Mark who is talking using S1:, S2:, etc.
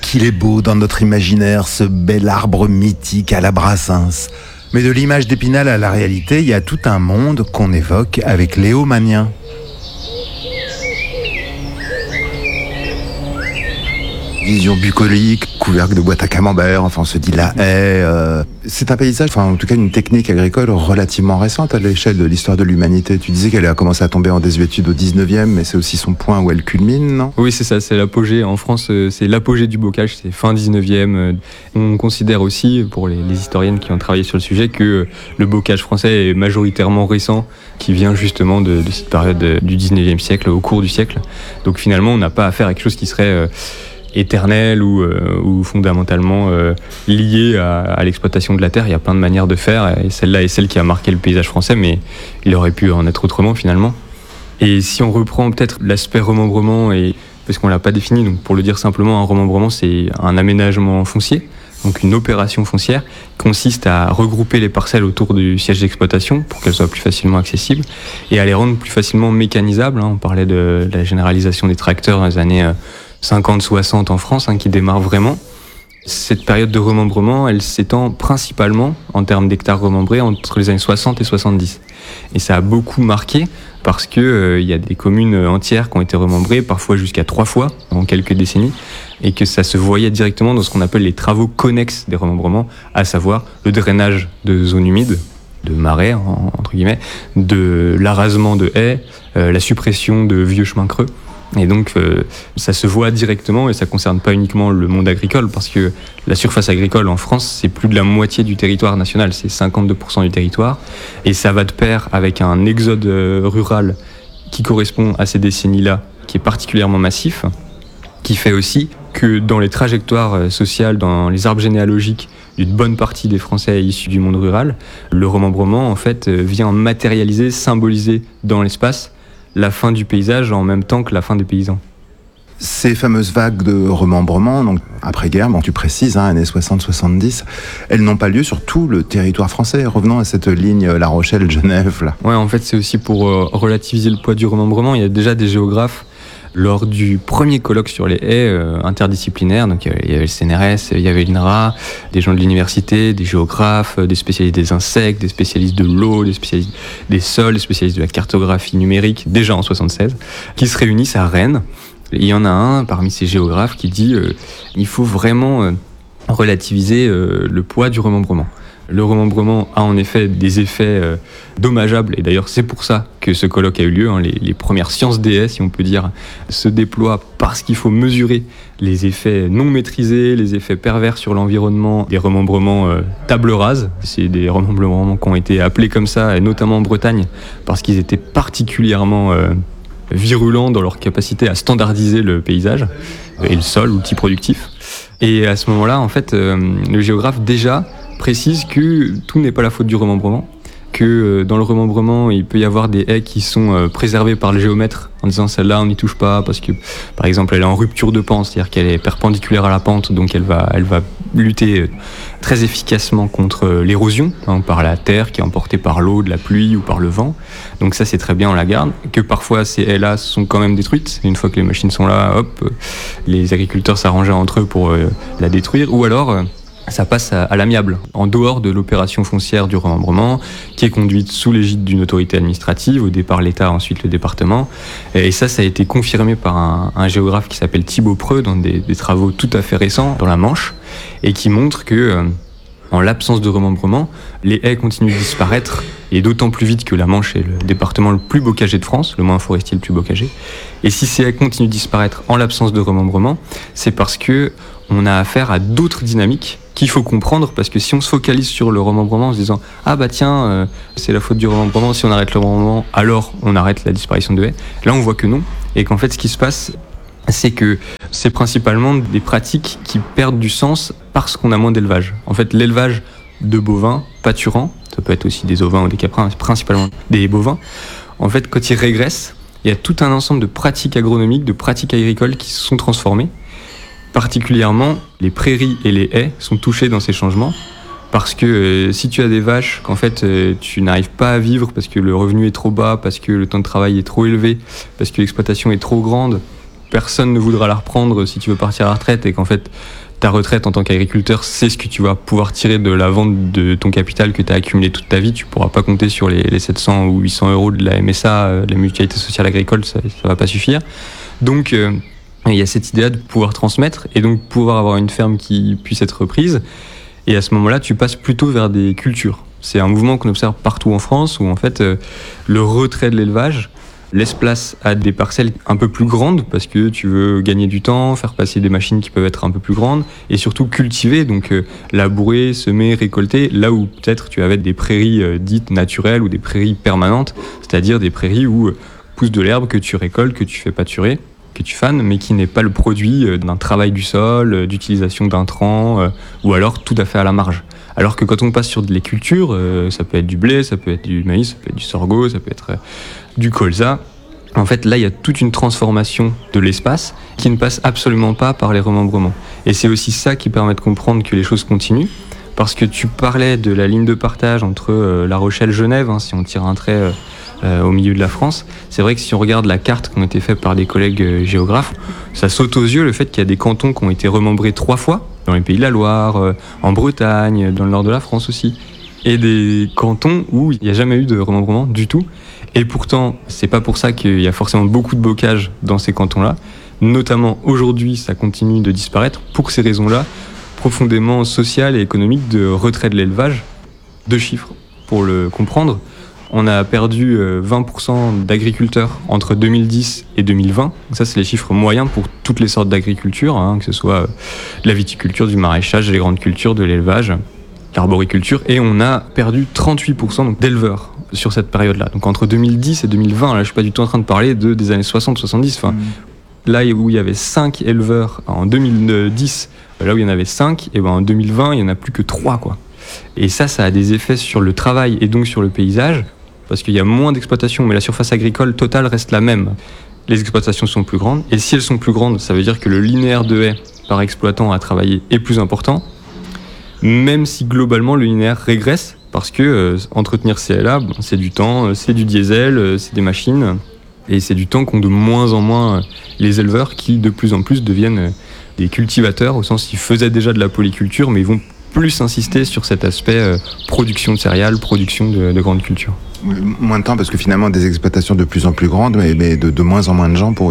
S1: qu'il est beau dans notre imaginaire, ce bel arbre mythique à la Brassens. Mais de l'image d'Épinal à la réalité, il y a tout un monde qu'on évoque avec Léo Magnien. Vision bucolique, couvercle de boîte à camembert, enfin on se dit la haie. C'est un paysage, enfin en tout cas une technique agricole relativement récente à l'échelle de l'histoire de l'humanité. Tu disais qu'elle a commencé à tomber en désuétude au 19e, mais c'est aussi son point où elle culmine, non ?
S2: Oui, c'est ça, c'est l'apogée. En France, c'est l'apogée du bocage, c'est fin 19e. On considère aussi, pour les historiennes qui ont travaillé sur le sujet, que le bocage français est majoritairement récent, qui vient justement de cette période du 19e siècle, au cours du siècle. Donc finalement, on n'a pas affaire à quelque chose qui serait éternel ou fondamentalement lié à l'exploitation de la terre. Il y a plein de manières de faire, et celle-là est celle qui a marqué le paysage français, mais il aurait pu en être autrement finalement. Et si on reprend peut-être l'aspect remembrement, parce qu'on ne l'a pas défini, donc pour le dire simplement, un remembrement c'est un aménagement foncier, donc une opération foncière qui consiste à regrouper les parcelles autour du siège d'exploitation pour qu'elles soient plus facilement accessibles et à les rendre plus facilement mécanisables. On parlait de la généralisation des tracteurs dans les années 50-60 en France, qui démarre vraiment. Cette période de remembrement, elle s'étend principalement, en termes d'hectares remembrés, entre les années 60 et 70. Et ça a beaucoup marqué parce que y a des communes entières qui ont été remembrées, parfois jusqu'à 3 fois en quelques décennies, et que ça se voyait directement dans ce qu'on appelle les travaux connexes des remembrements, à savoir le drainage de zones humides, de marais, entre guillemets, de l'arasement de haies, la suppression de vieux chemins creux. Et donc ça se voit directement, et ça concerne pas uniquement le monde agricole, parce que la surface agricole en France, c'est plus de la moitié du territoire national, c'est 52% du territoire, et ça va de pair avec un exode rural qui correspond à ces décennies-là, qui est particulièrement massif, qui fait aussi que dans les trajectoires sociales, dans les arbres généalogiques d'une bonne partie des Français issus du monde rural, le remembrement en fait vient matérialiser, symboliser dans l'espace la fin du paysage en même temps que la fin des paysans.
S1: Ces fameuses vagues de remembrement, donc après-guerre, tu précises, années 60-70, elles n'ont pas lieu sur tout le territoire français. Revenons à cette ligne La Rochelle-Genève, là.
S2: Ouais, en fait, c'est aussi pour relativiser le poids du remembrement. Il y a déjà des géographes lors du premier colloque sur les haies interdisciplinaires, donc il y avait le CNRS, il y avait l'INRA, des gens de l'université, des géographes, des spécialistes des insectes, des spécialistes de l'eau, des spécialistes des sols, des spécialistes de la cartographie numérique, déjà en 76, qui se réunissent à Rennes. Et il y en a un parmi ces géographes qui dit il faut vraiment relativiser le poids du remembrement. Le remembrement a en effet des effets dommageables, et d'ailleurs c'est pour ça que ce colloque a eu lieu. Les premières sciences des haies, si on peut dire, se déploient parce qu'il faut mesurer les effets non maîtrisés, les effets pervers sur l'environnement des remembrements table rase. C'est des remembrements qui ont été appelés comme ça, et notamment en Bretagne, parce qu'ils étaient particulièrement virulents dans leur capacité à standardiser le paysage et le sol, outil productif. Et à ce moment-là, en fait, le géographe déjà précise que tout n'est pas la faute du remembrement, que dans le remembrement, il peut y avoir des haies qui sont préservées par le géomètre en disant celle-là on n'y touche pas parce que par exemple elle est en rupture de pente, c'est-à-dire qu'elle est perpendiculaire à la pente, donc elle va lutter très efficacement contre l'érosion par la terre qui est emportée par l'eau, de la pluie ou par le vent. Donc ça c'est très bien, on la garde. Que parfois ces haies-là sont quand même détruites, une fois que les machines sont là, hop, les agriculteurs s'arrangeaient entre eux pour la détruire, ou alors ça passe à l'amiable, en dehors de l'opération foncière du remembrement, qui est conduite sous l'égide d'une autorité administrative, au départ l'État, ensuite le département. Et ça a été confirmé par un géographe qui s'appelle Thibaut Preux, dans des travaux tout à fait récents, dans la Manche, et qui montre que, en l'absence de remembrement, les haies continuent de disparaître, et d'autant plus vite que la Manche est le département le plus bocagé de France, le moins forestier le plus bocagé. Et si ces haies continuent de disparaître en l'absence de remembrement, c'est parce que on a affaire à d'autres dynamiques qu'il faut comprendre, parce que si on se focalise sur le remembrement en se disant « Ah bah tiens, c'est la faute du remembrement, si on arrête le remembrement, alors on arrête la disparition de haies », là on voit que non, et qu'en fait ce qui se passe, c'est que c'est principalement des pratiques qui perdent du sens parce qu'on a moins d'élevage. En fait, l'élevage de bovins pâturants, ça peut être aussi des ovins ou des caprins, principalement des bovins, en fait quand ils régressent, il y a tout un ensemble de pratiques agronomiques, de pratiques agricoles qui se sont transformées. Particulièrement, les prairies et les haies sont touchées dans ces changements, parce que si tu as des vaches qu'en fait tu n'arrives pas à vivre parce que le revenu est trop bas, parce que le temps de travail est trop élevé, parce que l'exploitation est trop grande, personne ne voudra la reprendre si tu veux partir à la retraite et qu'en fait ta retraite en tant qu'agriculteur, c'est ce que tu vas pouvoir tirer de la vente de ton capital que tu as accumulé toute ta vie. Tu pourras pas compter sur les 700 ou 800 euros de la MSA, de la mutualité sociale agricole, ça va pas suffire. Donc il y a cette idée-là de pouvoir transmettre et donc pouvoir avoir une ferme qui puisse être reprise. Et à ce moment-là, tu passes plutôt vers des cultures. C'est un mouvement qu'on observe partout en France où en fait le retrait de l'élevage laisse place à des parcelles un peu plus grandes parce que tu veux gagner du temps, faire passer des machines qui peuvent être un peu plus grandes et surtout cultiver, donc labourer, semer, récolter, là où peut-être tu avais des prairies dites naturelles ou des prairies permanentes, c'est-à-dire des prairies où pousse de l'herbe que tu récoltes, que tu fais pâturer, que tu fanes, mais qui n'est pas le produit d'un travail du sol, d'utilisation d'intrants ou alors tout à fait à la marge. Alors que quand on passe sur les cultures, ça peut être du blé, ça peut être du maïs, ça peut être du sorgho, ça peut être du colza. En fait, là, il y a toute une transformation de l'espace qui ne passe absolument pas par les remembrements. Et c'est aussi ça qui permet de comprendre que les choses continuent. Parce que tu parlais de la ligne de partage entre La Rochelle-Genève, si on tire un trait au milieu de la France. C'est vrai que si on regarde la carte qui a été faite par des collègues géographes, ça saute aux yeux le fait qu'il y a des cantons qui ont été remembrés 3 fois, dans les Pays de la Loire, en Bretagne, dans le nord de la France aussi, et des cantons où il n'y a jamais eu de remembrement du tout. Et pourtant, c'est pas pour ça qu'il y a forcément beaucoup de bocage dans ces cantons-là. Notamment aujourd'hui, ça continue de disparaître pour ces raisons-là, profondément sociales et économiques de retrait de l'élevage. 2 chiffres pour le comprendre. On a perdu 20% d'agriculteurs entre 2010 et 2020. Donc ça, c'est les chiffres moyens pour toutes les sortes d'agriculture, que ce soit de la viticulture, du maraîchage, les grandes cultures, de l'élevage, l'arboriculture. Et on a perdu 38% donc, d'éleveurs sur cette période-là. Donc entre 2010 et 2020, là, je ne suis pas du tout en train de parler des années 60-70. Là où il y avait 5 éleveurs en 2010, là où il y en avait 5, et en 2020, il n'y en a plus que 3, quoi. Et ça a des effets sur le travail et donc sur le paysage, parce qu'il y a moins d'exploitation, mais la surface agricole totale reste la même. Les exploitations sont plus grandes, et si elles sont plus grandes, ça veut dire que le linéaire de haies par exploitant à travailler est plus important, même si globalement le linéaire régresse, parce que entretenir ces haies-là, c'est du temps, c'est du diesel, c'est des machines, et c'est du temps qu'ont de moins en moins les éleveurs qui de plus en plus deviennent des cultivateurs, au sens qu'ils faisaient déjà de la polyculture, mais ils vont plus insister sur cet aspect production de céréales, production de grandes cultures.
S1: Moins de temps parce que finalement des exploitations de plus en plus grandes, mais de moins en moins de gens pour